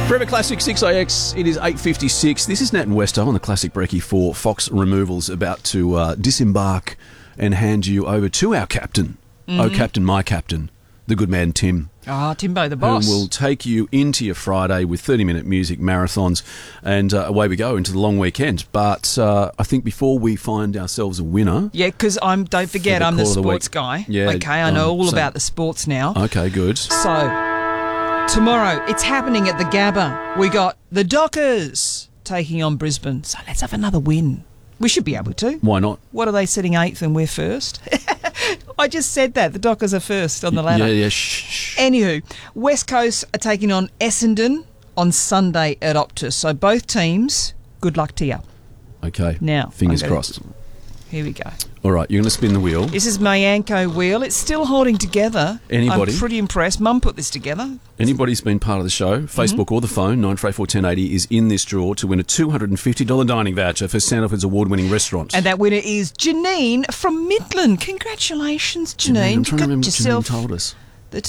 Forever Classic 6AX, it is 8:56. This is Nat and Westo on the Classic Brekkie for Fox Removals, about to disembark and hand you over to our captain. Oh, captain, my captain, the good man Tim. Ah, Timbo, the boss. Who will take you into your Friday with 30-minute music marathons, and away we go into the long weekend. But I think before we find ourselves a winner... Yeah, because don't forget, I'm the sports guy. Yeah, okay, I know all about the sports now. Okay, good. So... tomorrow, it's happening at the Gabba. We got the Dockers taking on Brisbane. So let's have another win. We should be able to. Why not? What are they sitting 8th and we're first? I just said that. The Dockers are first on the ladder. Yeah, shh. Anywho, West Coast are taking on Essendon on Sunday at Optus. So both teams, good luck to you. Okay. Now, fingers crossed. Here we go. All right, you're going to spin the wheel. This is my Yanko wheel. It's still holding together. Anybody? I'm pretty impressed. Mum put this together. Anybody's been part of the show, Facebook or the phone, 9341080, is in this draw to win a $250 dining voucher for Sandilands award-winning restaurant. And that winner is Janine from Midland. Congratulations, Janine. I'm trying to remember what yourself Janine told us. The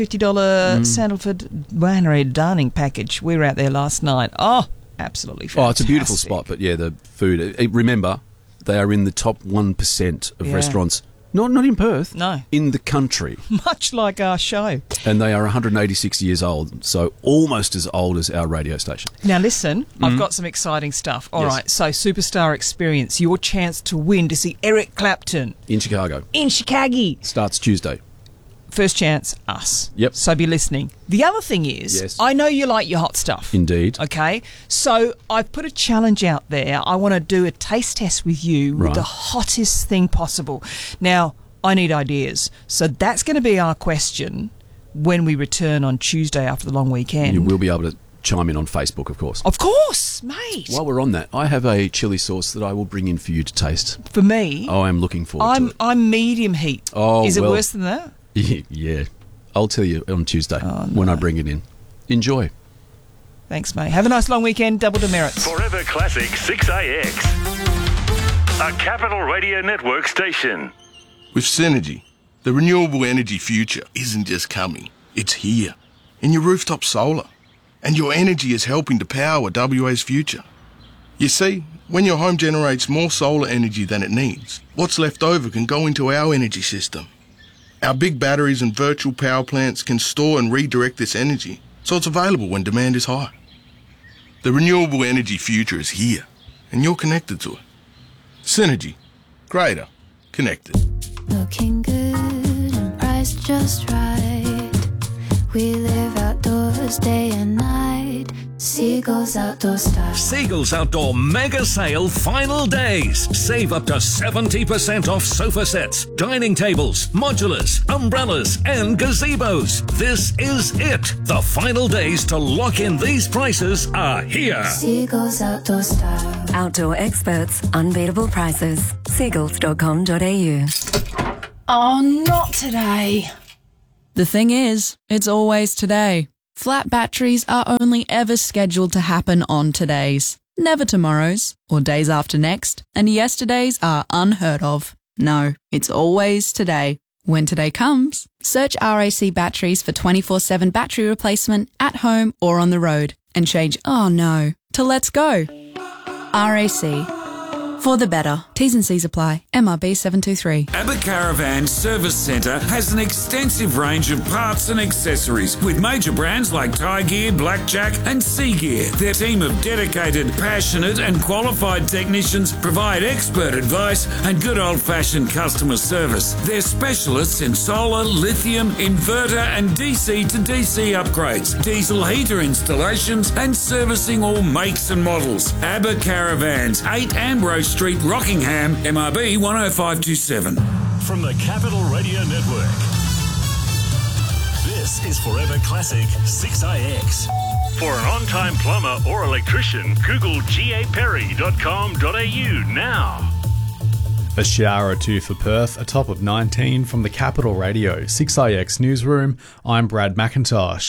$250 Sandalford Winery dining package. We were out there last night. Oh, absolutely fantastic. Oh, it's a beautiful spot, but yeah, the food. Remember, they are in the top 1% of restaurants. Not in Perth. No. In the country. Much like our show. And they are 186 years old, so almost as old as our radio station. Now listen, I've got some exciting stuff. All right, so Superstar Experience, your chance to win to see Eric Clapton. In Chicago. In Chicago. Starts Tuesday. First chance, us. Yep. So be listening. The other thing is, I know you like your hot stuff. Indeed. Okay. So I've put a challenge out there. I want to do a taste test with you with the hottest thing possible. Now, I need ideas. So that's going to be our question when we return on Tuesday after the long weekend. You will be able to chime in on Facebook, of course. Of course, mate. While we're on that, I have a chili sauce that I will bring in for you to taste. For me? Oh, I'm looking forward to it. I'm medium heat. Oh, is it worse than that? Yeah. I'll tell you on Tuesday when I bring it in. Enjoy. Thanks, mate. Have a nice long weekend. Double demerits. Forever Classic 6AX. A Capital Radio Network station. With Synergy, the renewable energy future isn't just coming. It's here. In your rooftop solar. And your energy is helping to power WA's future. You see, when your home generates more solar energy than it needs, what's left over can go into our energy system. Our big batteries and virtual power plants can store and redirect this energy, so it's available when demand is high. The renewable energy future is here, and you're connected to it. Synergy. Greater. Connected. Looking good and priced just right. We live outdoors day and night. Seagulls Outdoor Style. Seagulls Outdoor Mega Sale Final Days. Save up to 70% off sofa sets, dining tables, modulars, umbrellas and gazebos. This is it. The final days to lock in these prices are here. Seagulls Outdoor Style. Outdoor experts, unbeatable prices. Seagulls.com.au. Oh, not today. The thing is, it's always today. Flat batteries are only ever scheduled to happen on todays, never tomorrows or days after next, and yesterdays are unheard of. No, it's always today. When today comes, search RAC batteries for 24/7 battery replacement at home or on the road and change "oh no" to "let's go." RAC. For the better. T's and C's apply. MRB 723. Abbott Caravan Service Centre has an extensive range of parts and accessories with major brands like Tie Gear, Blackjack and Sea Gear. Their team of dedicated, passionate and qualified technicians provide expert advice and good old-fashioned customer service. They're specialists in solar, lithium, inverter and DC to DC upgrades, diesel heater installations and servicing all makes and models. Abbott Caravans, 8 Ambrose Street, Rockingham, MRB 10527. From the Capital Radio Network. This is Forever Classic 6AX. For an on-time plumber or electrician, Google gaperry.com.au now. A shower or two for Perth, a top of 19 from the Capital Radio 6IX newsroom. I'm Brad McIntosh.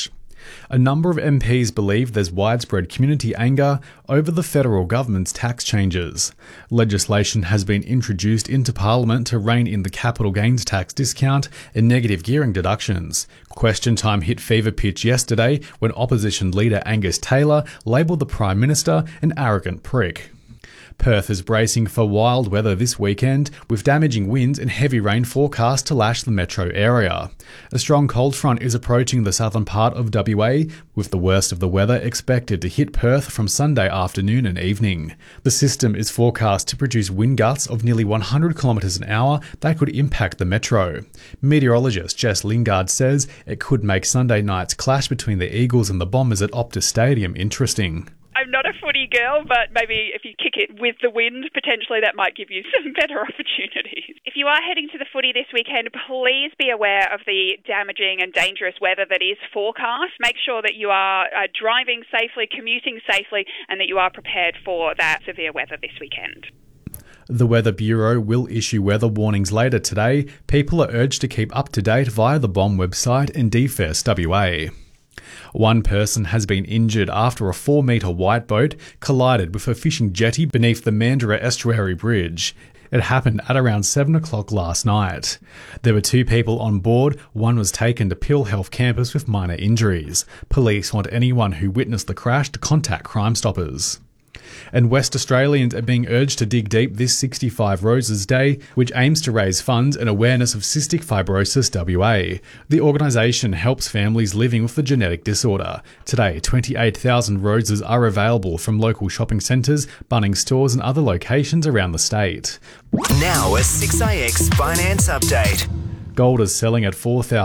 A number of MPs believe there's widespread community anger over the federal government's tax changes. Legislation has been introduced into Parliament to rein in the capital gains tax discount and negative gearing deductions. Question time hit fever pitch yesterday when opposition leader Angus Taylor labelled the Prime Minister an arrogant prick. Perth is bracing for wild weather this weekend, with damaging winds and heavy rain forecast to lash the metro area. A strong cold front is approaching the southern part of WA, with the worst of the weather expected to hit Perth from Sunday afternoon and evening. The system is forecast to produce wind gusts of nearly 100 kilometres an hour that could impact the metro. Meteorologist Jess Lingard says it could make Sunday night's clash between the Eagles and the Bombers at Optus Stadium interesting. I'm not a footy girl, but maybe if you kick it with the wind, potentially that might give you some better opportunities. If you are heading to the footy this weekend, please be aware of the damaging and dangerous weather that is forecast. Make sure that you are driving safely, commuting safely, and that you are prepared for that severe weather this weekend. The Weather Bureau will issue weather warnings later today. People are urged to keep up to date via the BOM website and DFES WA. One person has been injured after a 4-metre white boat collided with a fishing jetty beneath the Mandurah Estuary Bridge. It happened at around 7 o'clock last night. There were 2 people on board. One was taken to Peel Health Campus with minor injuries. Police want anyone who witnessed the crash to contact Crime Stoppers. And West Australians are being urged to dig deep this 65 Roses Day, which aims to raise funds and awareness of cystic fibrosis WA. The organisation helps families living with the genetic disorder. Today, 28,000 roses are available from local shopping centres, Bunnings stores and other locations around the state. Now a 6IX finance update. Gold is selling at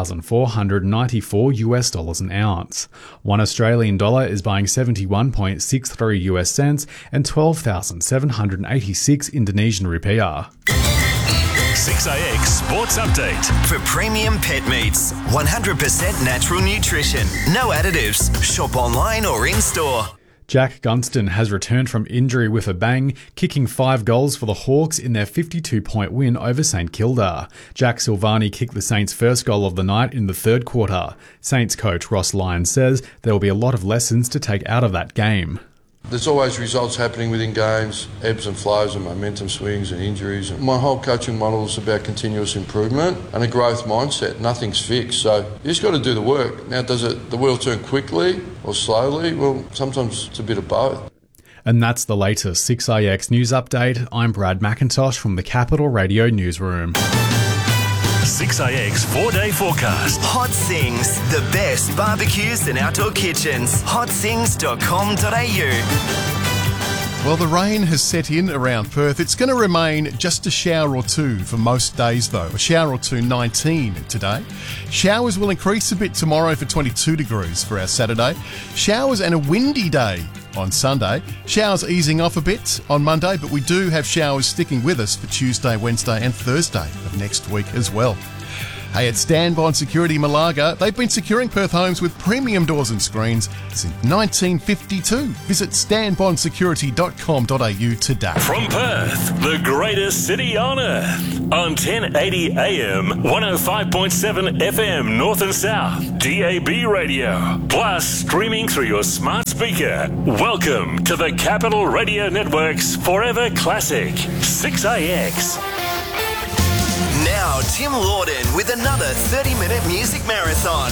$4,494 an ounce. 1 Australian dollar is buying 71.63 US cents and 12,786 Indonesian rupiah. 6IX Sports Update. For premium pet meats, 100% natural nutrition, no additives. Shop online or in-store. Jack Gunston has returned from injury with a bang, kicking 5 goals for the Hawks in their 52-point win over St Kilda. Jack Silvani kicked the Saints' first goal of the night in the third quarter. Saints coach Ross Lyon says there will be a lot of lessons to take out of that game. There's always results happening within games, ebbs and flows and momentum swings and injuries. My whole coaching model is about continuous improvement and a growth mindset. Nothing's fixed, so you just got to do the work. Now, does the wheel turn quickly or slowly? Well, sometimes it's a bit of both. And that's the latest 6IX News Update. I'm Brad McIntosh from the Capital Radio Newsroom. 6IX 4-day forecast. Hot Sings, the best barbecues and outdoor kitchens. hotsings.com.au. Well, the rain has set in around Perth. It's going to remain just a shower or two for most days, though. A shower or two, 19 today. Showers will increase a bit tomorrow for 22 degrees for our Saturday. Showers and a windy day on Sunday. Showers easing off a bit on Monday, but we do have showers sticking with us for Tuesday, Wednesday and Thursday of next week as well. Hey, at Stanbond Security Malaga, they've been securing Perth homes with premium doors and screens since 1952. Visit stanbondsecurity.com.au today. From Perth, the greatest city on earth, on 1080 AM, 105.7 FM North and South, DAB radio, plus streaming through your smart speaker. Welcome to the Capital Radio Network's Forever Classic, 6IX. Now, Tim Lawden with another 30-minute music marathon.